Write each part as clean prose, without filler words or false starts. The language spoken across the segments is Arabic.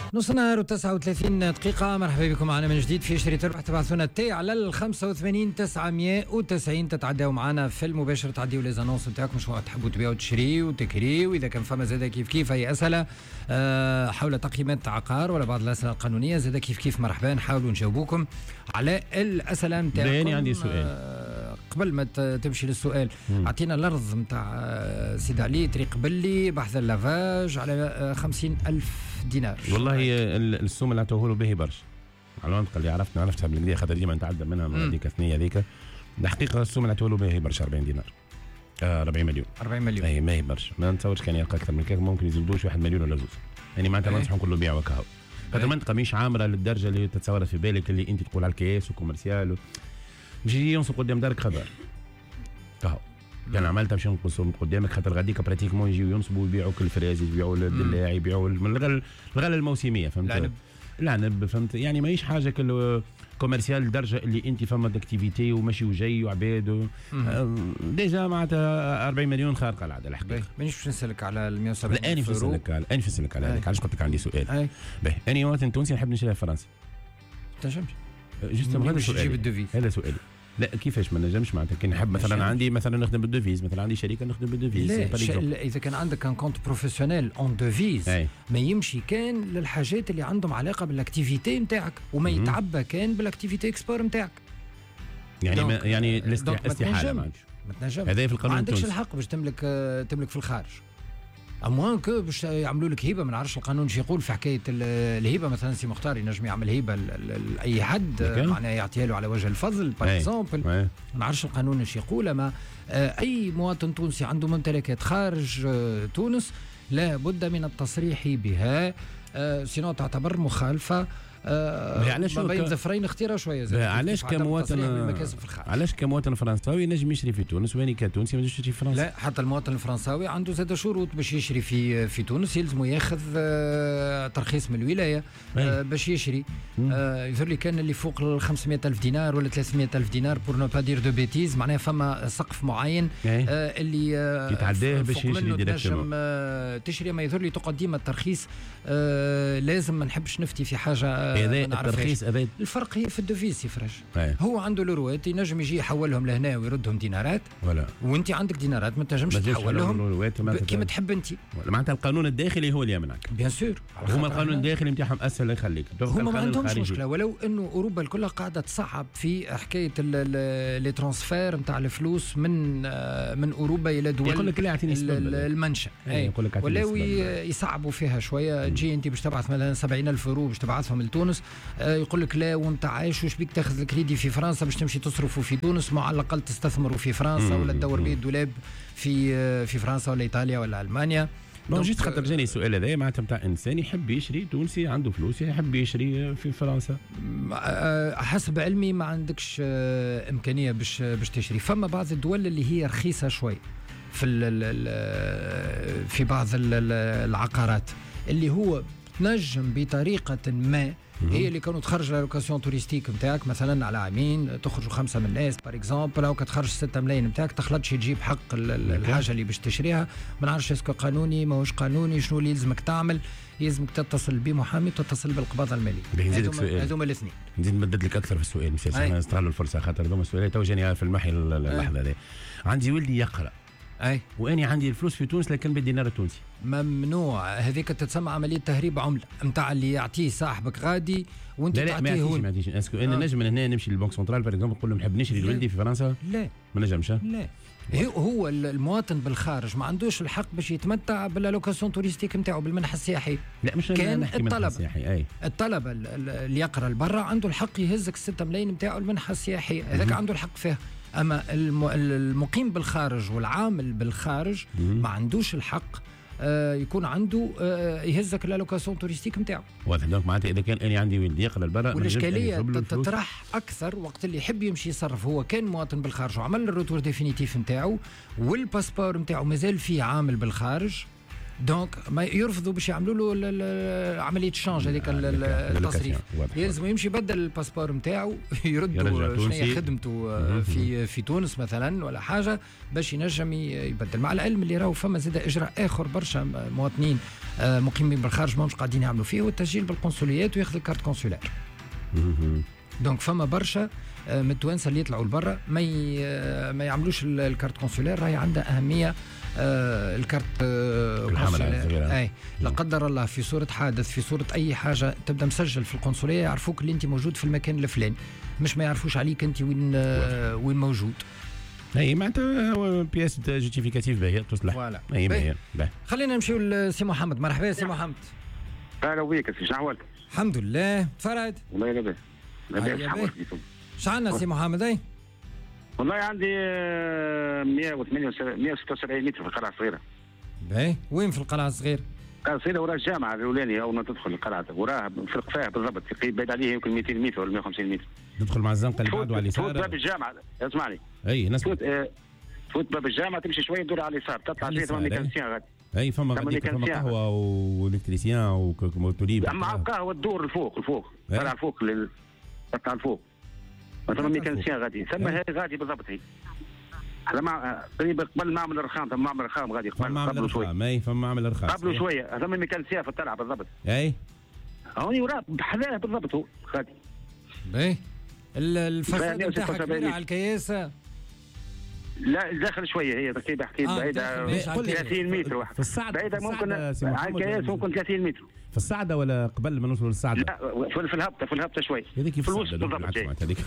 نص نهار و39 دقيقة. مرحبا بكم معنا من جديد في شريط تربح. تبعثونا التي على 85 990 تتعداو معنا في المباشر، تعديو لي زانونس نتاعكم شو تحبوا تبيعوا تشريوا وتكريوا، وإذا كان فما زاد كيف أي أسئلة حول تقييمات عقار ولا بعض الأسئلة القانونية زاد كيف مرحبا نحاولوا نجاوبوكم على الأسئلة نتاعكم. أنا عندي سؤال قبل ما تمشي للسؤال. أعطينا الأرض نتاع سيد علي طريق قبلي بحث اللافاج على 50,000 دينار. والله السوم اللي عطوه له باهي برشا على المنطقه اللي عرفتها بالقضيه، خاطر ديما نتعدى منها من هذيك الثنيه هذيك. الحقيقه السوم اللي عطوه له باهي برشا 40 دينار 40 مليون 40 مليون. اي ما هي برشا، ما نتصورش كان يلقى اكثر من كذا، ممكن يزيدوش 1 مليون ولا زوز. يعني معناتها ننصح نقول له بيع وكهو، خاطر المنطقه مش عامره للدرجه اللي تتصورها في بالك، اللي انت تقول على الكياس وكوميرسيال مش يجي ينصب قدام دارك خضار كهو. كان عملتها باش نقصوا قدامك، خاطر غاديك براتيكمون يجيو ينصبوا ويبيعوا كل الفرازي، يبيعوا الدلاع، يبيعوا الغله الموسميه، فهمت؟ العنب فهمت؟ يعني ماهيش حاجه كل كوميرسيال لدرجه اللي انت فما داكتيفيتي وماشي وجاي وعباد ديجا معناتها 40 مليون خارقه العاده الحقيقه. مانيش باش نسالك على ال 170 لا، انا باش نسالك على هذاك. علاش قلت لك عندي سؤال؟ باهي انا مواطن تونسي نحب نشري في فرنسا. تنجمش جوستومون هذا سؤالي. هذا سؤالي. لا كيفاش ما نجمش معناتها كي نحب مثلا عندي مثلا نخدم بالدوفيز، مثلا عندي شركه نخدم بالدوفيز. لا اذا كان عندك ان كونت بروفيسيونيل اون دوفيز ما يمشي كان للحاجات اللي عندهم علاقه بالاكتيفيتي نتاعك، وما يتعبى كان بالاكتيفيتي اكسبور نتاعك. يعني الاستحاله ما تنجمش. هذا في القانون التونسي ما عندكش الحق باش تملك في الخارج، اموان كو باش يعملوا لك هبه. ما نعرفش القانون شو يقول في حكايه الهبه. مثلا سي مختار ينجم يعمل هبه لاي حد، معناها يعطيها له على وجه الفضل باغ اكزومبل. ما نعرفش القانون شو يقول، اما اي مواطن تونسي عنده ممتلكات خارج تونس لا بد من التصريح بها، سينو تعتبر مخالفه. علاش ما بين ظفرين اختيارها شويه. علاش كمواطن فرنساوي نجم يشري في تونس واني كتونسي ما نجمش نشري في فرنسا؟ لا، حتى المواطن الفرنساوي عنده زاد شروط باش يشري في تونس. يلزم ياخذ ترخيص من الولايه باش يشري. يظهر لي كان اللي فوق ال 500,000 دينار ولا 300,000 دينار بور نو با دير دو بيتيز، معناها فما سقف معين اللي يتعداه باش يشري ديريكتومون تشري. ما يظهر لي تقعد ديما الترخيص. لازم ما نحبش نفتي في حاجه. هذا الترخيص هذا الفرق هي في الدوفيس يا فرج. هو عنده لوروات ينجم يجي يحولهم لهنا ويردهم دينارات، وانت عندك دينارات ما تنجمش تحولهم كيما تحب انت. معناتها القانون الداخلي هو اللي يمنعك. بيان سور هما القانون الداخلي نتاعهم اسهل يخليك. هما ما عندهمش مشكله، ولو انه اوروبا الكل قاعده تصعب في حكايه لي ترانسفير نتاع الفلوس من اوروبا الى دول المنشا. ولاو يصعبوا فيها شويه. تجي انت باش تبعث مثلا 70,000 يورو باش تبعثهم لتونس، يقول لك لا وانت عايش وش بيك تاخذ الكريدي في فرنسا باش تمشي تصرفوا في تونس، مع على الاقل تستثمروا في فرنسا ولا تدور به الدولاب في فرنسا ولا ايطاليا ولا المانيا. جيت خاطر جاني السؤال هذا معناتها نتاع انسان يحب يشري تونسي عنده فلوس يحب يشري في فرنسا. حسب علمي ما عندكش امكانيه باش تشري. فما بعض الدول اللي هي رخيصه شوي في بعض العقارات اللي هو تنجم بطريقه ما هي اللي كانوا تخرج لوكاسيون توريستيك نتاعك مثلا على عامين، تخرجوا 5 من الناس باغ اكزومبل، او كتخرج 6 ملايين نتاعك تخلطش تجيب حق الحاجه اللي باش تشريها. ما نعرفش اسكو قانوني ماهوش قانوني، شنو اللي يلزمك تعمل. يلزمك تتصل بمحامي وتتصل بالقباضه الماليه. هذوما الاثنين. نزيد نمدد لك اكثر في السؤال، مش نستغلوا الفرصه خاطر هذوما السؤالات تو جاني في المحي اللحظه هذه. عندي ولدي يقرا واني عندي الفلوس في تونس لكن بالدينار التونسي ممنوع. هذيك تتسمى عمليه تهريب عمله نتاع اللي يعطيه صاحبك غادي وانت تعطيه هو. ما يعطيش. اسكو انا نجم من هنا نمشي للبنك سنترال باغ اكزومبل نقول له نحب نشري لولدي في فرنسا؟ لا ما نجمش. لا هو المواطن بالخارج ما عندوش الحق باش يتمتع بالالوكاسيون توريستيك نتاعو بالمنحه السياحيه. لا مش كان الطلب اللي يقرا لبرا عنده الحق يهزك 6 ملايين نتاعو المنحه السياحيه، هذاك عنده الحق فيها. اما المقيم بالخارج والعامل بالخارج ما عندوش الحق يكون عنده يهزك الالوكاسيون توريستيك نتاعو. واضح. دونك معناتها اذا كان انا عندي ولدي يقرا لبرا والاشكاليه تطرح اكثر وقت اللي يحب يمشي يصرف. هو كان مواطن بالخارج وعمل الروتور ديفينيتيف نتاعو والباسبور نتاعو مازال فيه عامل بالخارج، دونك ما يرفضوا باش يعملوا له عمليه الشانج هذيك التصريف. يلزم يمشي يبدل الباسبور نتاعو يردوا شنو هي خدمته في تونس مثلا ولا حاجه باش ينجم يبدل. مع العلم اللي راهو فما زاد اجراء اخر برشا مواطنين مقيمين بالخارج ماهمش قاعدين يعملوا فيه، هو التسجيل بالقنصليات وياخذ الكارت كونسولار. دونك فما برشا من التوانسه اللي يطلعوا لبرا ما يعملوش الكارت كونسولار، راهي عندها اهميه. الكارت اي لا قدر الله في صوره حادث في صوره اي حاجه تبدا مسجل في القنصليه، يعرفوك اللي انت موجود في المكان الفلاني، مش ما يعرفوش عليك انت وين موجود. اي معناتها بياس جوستيفيكاتيف باهيه تصلح. اي باهيه. خلينا نمشيو لسي محمد. مرحبا سي محمد. اهلا بك سي شحوال. الحمد لله تفرد. والله لاباس. شعلنا سي محمد. اي والله عندي 176 متر في القلعه الصغيره. باهي وين في القلعه الصغيره؟ القلعه الصغيره وراء الجامعه الاولانيه اول ما تدخل القلعه، وراها في القفاه بالضبط، بعيد عليه يمكن 200 متر ولا 150 متر. تدخل مع الزنقه اللي بعده على اليسار. تفوت باب الجامعه، اسمعني. اي نسمع. تفوت باب الجامعه تمشي شويه تدور على اليسار تطلع فيه ثم ميكانسيان غادي. اي فما قهوه والكتريسيان وتوليب. مع القهوه تدور الفوق طلع الفوق تطلع الفوق. مثلا ميكانسيان غادي ثم هي غادي بالضبط. هي هذا قريب قبل معمل الرخام، ثم معمل الرخام غادي قبل شويه. اي فما معمل الرخام قبل شويه ثم ميكانسيان في الطلعه بالضبط. اي هوني وراه بحذاه بالضبط هو غادي. باهي الفساد نتاعها كبيره على الكياسه. لا داخل شويه هي تقريبا بعيده 30 متر واحد. بعيده ممكن على الكياس ممكن 30 متر. في الصعده ولا قبل ما نوصلوا للصعده؟ لا في الهبطه شوي. هذيك في الوسط بالضبط هذيك.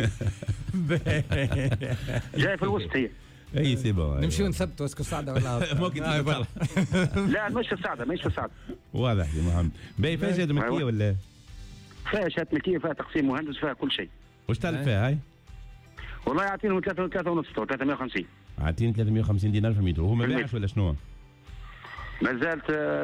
جاي في الوسط هي. اي سي بون نمشيو نثبتوا اسكو الصعده ولا ممكن. لا مش في الصعده واضح يا محمد. باهي فيها شهاده ملكيه ولا؟ فيها شهاده ملكيه، فيها تقسيم مهندس، فيها كل شيء. واش تعرف فيها هاي؟ والله يعطينهم 3 ونص 350. عاطين 350 دينار في المتر، وهو ما باعش ولا شنو؟ ما زالت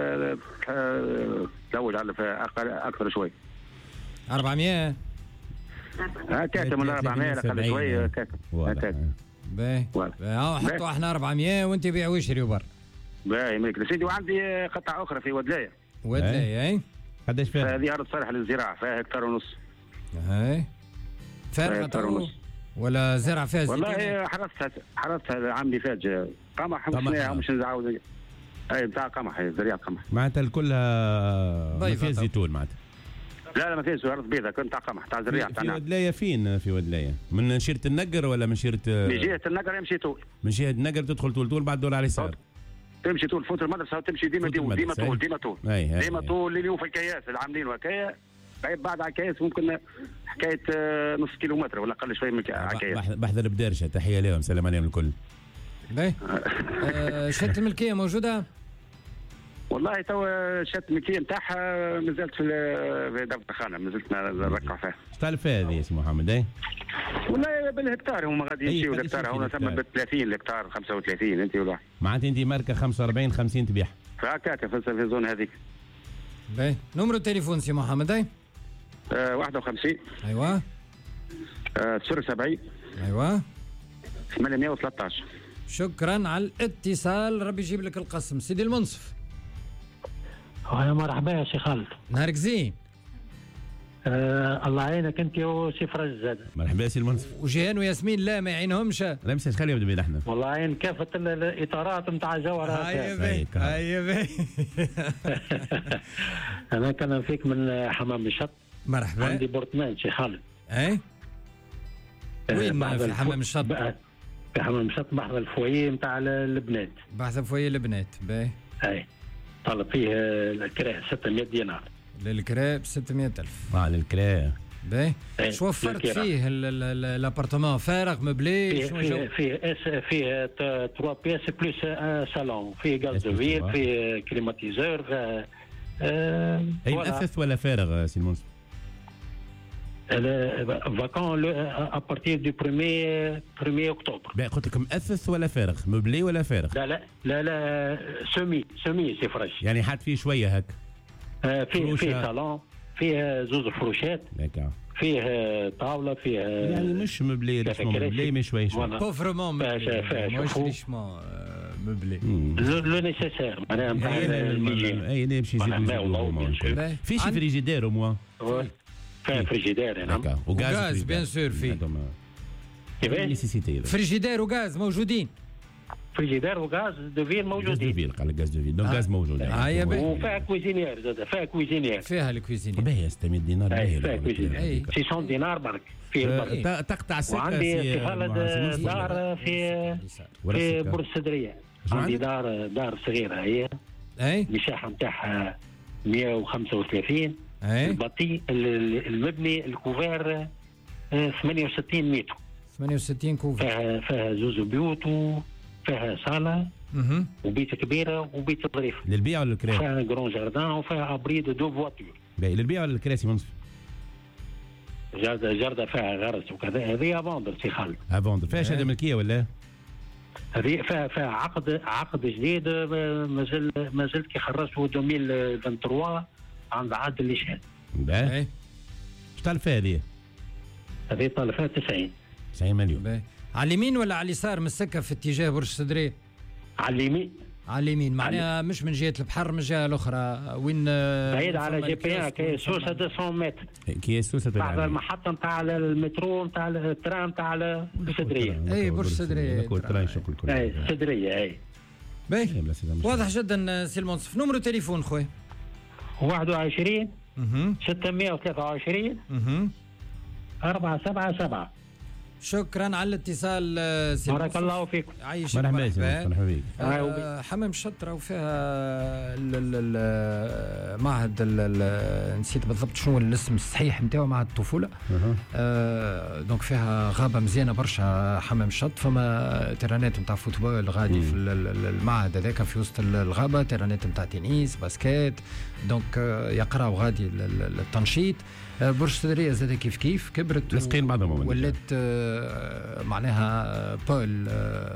تزوج على اكثر شوي. 400 هكاك من 400 اقل شوي هكاك. باهي حطوا احنا 400 وانت بيع واشري وبر. باهي ملك سيدي. وعندي قطعه اخرى في ودلايه. اي قداش فيها؟ هذه ارض صالحه للزراعه، فيها هكتار ونص. اي فارغه ولا زرع فيها زيتون؟ والله حرستها العام اللي فات قمح مش نعاود. اي بتاع قمح، زريعه قمح. معناتها الكلها ما فيها زيتون معناتها؟ لا ما فيهاش، ارض بيضاء كنت تاع قمح تاع زريعه. في ودلايه فين؟ في ودلايه من شيره النقر ولا من شيره؟ من جهه النقر يمشي طول. من جهه النقر تدخل طول بعد دور على اليسار. تمشي طول فوت المدرسه وتمشي ديما طول اللي هو في الكياس اللي عاملين وكايا. بعد على الكياس ممكن حكايه نص كيلومتر ولا اقل شوي من الكياس. بحذر بدارشه، تحيه لهم، سلام عليهم الكل. باهي شهاده الملكيه موجوده؟ والله توا شهاده الملكيه نتاعها مازالت في دار الخانه، مازلت نرقع فيها. ايش تعرف فيها هذه يا سي محمد؟ اي والله بالهكتار هما غادي يمشيو الهكتار، هنا ثم ب 30 الهكتار 35 انت ولا معناتها انت ماركه 45 50 تبيعها هكاك في الزون هذيك. باهي نمرو التليفون سي محمد؟ اي 51 ايوه 70 ايوه 813. شكرا على الاتصال، ربي يجيب لك القسم. سيدي المنصف. يا مرحبا يا سي خالد. نهارك زين. الله يعينك انت وسي فرج زاد. مرحبا يا سي المنصف. وجيهان وياسمين لا ما يعينهمش. لا مساش خليهم يبدأ بين احنا. والله يعين كافة الاطارات نتاع جوهرات. هيا باهي انا كان فيك من حمام الشط. مرحبا. عندي بورتمان سي خالد. اي وين في حمام الشط؟ في حمام الشط بحث الفويه نتاع البنات. بحث الفويه البنات. باهي. اي طلب فيه الكراه 600 دينار. للكراه ب 600,000. للكراه. باهي. شو وفرت فيه الابارتمون فارغ مبلي؟ فيه 3 بياس بلوس صالون، فيه غازوفيل، فيه كليماتيزور. اي مؤثث ولا فارغ سي المنصف؟ فاكون ابارتير دو 1 اكتوبر. قلت لك مؤثث ولا فارغ؟ مبلي ولا فارغ؟ لا سمي سي فريش. يعني حط فيه شويه هك. فيه صالون، فيه زوز فروشات، فيه طاوله، فيه يعني مش مبلي مبلي مش شوي كوفرمون مش ريشمون لو نيسيسير معناها نتاع الهيجين. اي نمشي نزيد فيش فريجيدير او موا فيها فريجيدير نعم وغاز بيان سور فيه كيفاش فريجيدير وغاز موجودين فريجيدير وغاز دوفيل موجودين دوفيل قال لك غاز دوفيل دونك غاز موجود وفيها كويزينير زاد فيها كويزينير فيها الكويزينير باهي 600 دينار باهي فيها كويزينير 600 دينار برك فيه تقطع السكه وعندي في خالد دار في بورس السدريه عندي دار صغيره هي المساحه نتاعها 135 البطيء المبني الكوفير 68 متر 68 كوفير فيها زوز بيوت فيها صاله وبيت كبيره وبيت ظريف للبيع ولا للكرا؟ فيها جرون جاردان وفيها ابريد دو فواتور للبيع ولا للكراسي منصف؟ جردة فيها غرس وكذا هذه افوندر سي خالد افوندر فيها شهاده ملكيه ولا؟ هذه فيها عقد جديد ما زلت كي خرجته 2023 عند عاد اللي شهد. باهي ايش طالب فيها هذه طالب فيها 90 مليون. باهي على اليمين ولا على اليسار من السكه في اتجاه برج السدريه؟ على اليمين معناها مش من جهه البحر من الجهه الاخرى وين بعيد على جي بي ان كي سوسه 200 متر كي سوسه بعد المحطه نتاع المترو نتاع الترام نتاع السدريه اي برج السدريه اي السدريه اي باهي واضح جدا سي المنصف. نمرو تليفون خويا 21 623 477. شكرا على الاتصال سي بارك الله فيكم. عايش مرحبا بك. حمام الشطرة وفيها معهد نسيت بالضبط شنو الاسم الصحيح نتاعو معهد الطفولة. دونك فيها غابة مزيانة برشا حمام الشط فما تيرانات نتاع فوتبول غادي في المعهد هذاك في وسط الغابة تيرانات نتاع تنس باسكيت دونك يقراو غادي التنشيط. برج السدريه زاد كيف كبرت لاصقين بعضهم ولات معناها بول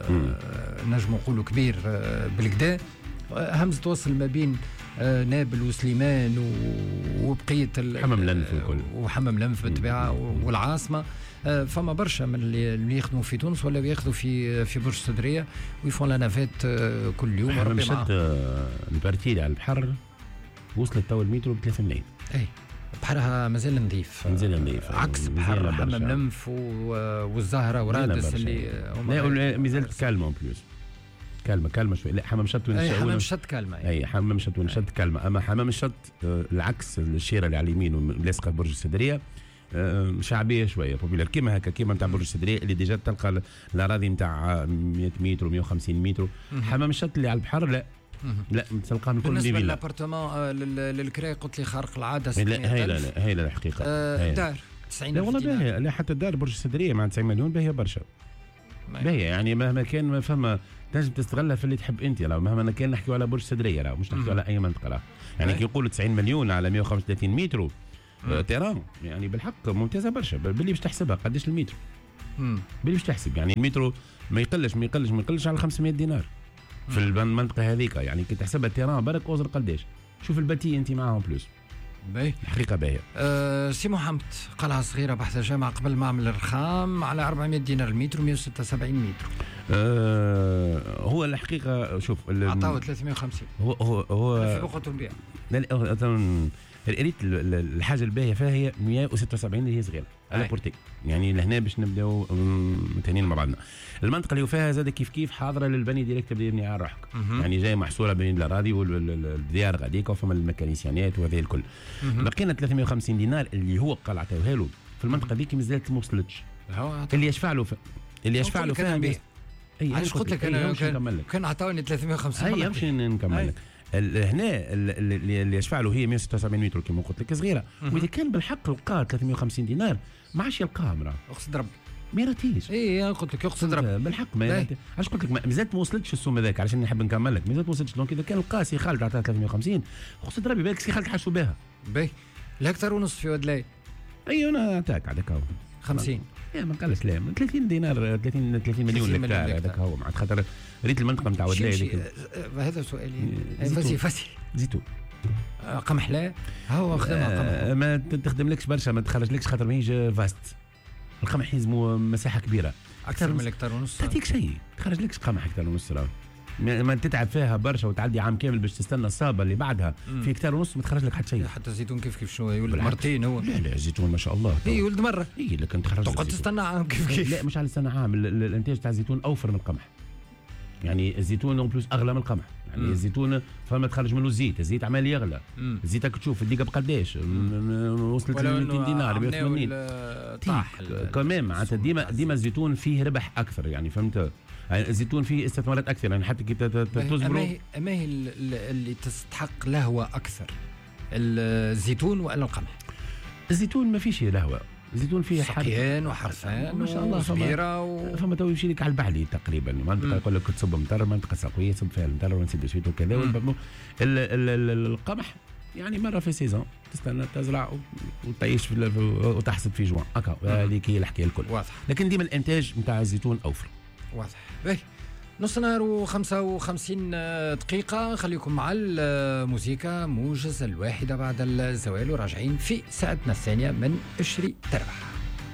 نجم نقولوا كبير بالكدا همزه توصل ما بين نابل وسليمان وبقيه حمام لنف والكل وحمام لنف بالطبيعه والعاصمه. فما برشا من اللي يخدموا في تونس ولا ياخذوا في برج السدريه ويفون لا نافيت كل يوم. ربي مشات البارتي على البحر وصلت تو المترو ب 3 ملايين. اي بحرها مازال نظيف عكس بحر حمام لنف والزهره ورادس اللي لا مازالت كالمه اون بلوس كالمه شوي. لا حمام الشط حمام الشط كالمه اي حمام الشط ونشط كالمه. اما حمام الشط العكس الشيره اللي على اليمين ولاصقه برج السدريه شعبيه شويه بوبيلار كيما هكا كيما نتاع برج السدريه اللي ديجا تلقى الاراضي نتاع 100 متر و150 متر. حمام الشط اللي على البحر لا تلقاه من كل بالنسبه للابارتمون للكراي قلت لي خارق العاده. لا هي الحقيقه دار 90 لا والله باهيه. لا حتى الدار برج السدريه مع 90 مليون باهيه برشا باهيه يعني مهما كان ما فما تنجم تستغلها في اللي تحب انت. راه مهما كان نحكيو على برج السدريه راه مش نحكيو على اي منطقه راه يعني كي يقولوا 90 مليون على 135 متر تيران يعني بالحق ممتازه برشا. باللي باش تحسبها قداش المتر باللي باش تحسب يعني المترو ما يقلش على 500 دينار في المنطقه هذيك يعني كي تحسبها تيران برك اوزر قداش. شوف الباتي انت معاهم بلوس باهي الحقيقه باهيه. سي محمد قلعه صغيره بحث جامعه قبل معمل الرخام على 400 دينار المتر 176 متر. هو الحقيقه شوف عطاوه 350 هو في بقعه البيع. لا ريت الحاجه الباهيه فيها هي 176 اللي هي صغيره على بورتي يعني لهنا باش نبداو متهنين مع بعضنا. المنطقه اللي فيها زاد كيف حاضره للبني ديريكت تبدا يبني على روحك يعني جاي محصوره بين الاراضي والديار غاديك وفما الميكانيسيانات وهذا الكل. بقينا 350 دينار اللي هو قال عطاوها له في المنطقه ذيك مازالت ما وصلتش اللي يشفع له فيها علاش قلت لك انا كان عطاوني 350 هي يمشي نكمل لك. هنا اللي يشفع له هي 176 متر كما قلت لك صغيره. واذا كان بالحق لقى 350 350 دينار ما عادش يلقاها مراه اقصد ربي ما يراتيش. اي قلت لك يقصد ربي بالحق ما علاش قلت لك مازالت ما وصلتش السوم هذاك علشان نحب نكمل لك مازالت ما وصلتش. دونك اذا كان لقى سي خالد عطاه 350 اقصد ربي بالك سي خالد حاسوا بها باهي الهكتار ونص في ودلاي. اي انا عطاك هذاك هو 50 يا ما قالش لا 30 دينار 30 مليون هكتار هذاك هو مع خاطر ريت المنطقه نتاع ودلاي. هذا سؤالي فاسي زيتو قمح لا هو خدمها قمح ما تخدملكش برشا ما تخرجلكش خاطر ماهيش فاست. القمح يلزمو مساحه كبيره اكثر من الهكتار ونص تعطيك شيء تخرجلكش قمح هكتار ونص راه ما تتعب فيها برشا وتعدي عام كامل باش تستنى الصابه اللي بعدها في كتار ونص ما تخرج لك حتى شيء. حتى الزيتون كيف شنو يولد مرتين هو. لا الزيتون ما شاء الله يولد مره. لكن تخرج تقعد تستنى عام كيف. لا مش على تستنى عام، الانتاج تاع الزيتون اوفر من القمح. يعني الزيتون اون بلوس اغلى من القمح. يعني الزيتون فما تخرج منه الزيت عمال يغلى. الزيت راك تشوف الدقيقه بقداش وصلت ل 200 دينار 180 طاح كمان. معناتها ديما الزيتون فيه ربح اكثر يعني فهمت. يعني الزيتون فيه استثمارات اكثر يعني حتى كي تصبروا. اما هي اللي تستحق لهوه اكثر الزيتون ولا القمح؟ الزيتون ما فيش لهوه. الزيتون فيه سقيان وحرثان ما شاء الله وصبيره فما تو يمشي لك على البحلي تقريبا. منطقه يقول لك تصب مطر، منطقه سقويه تصب فيها المطر ونسيب شويه وكذا. القمح يعني مره في سيزون تستنى تزرع وتعيش وتحصد في جوان هكا. هذيك هي الحكايه الكل. واضح. لكن ديما الانتاج نتاع الزيتون اوفر. واضح. باهي نص نهار و55 دقيقة. خليكم مع الموسيقى موجز 1 بعد الزوال وراجعين في ساعتنا الثانية من اشري تربح.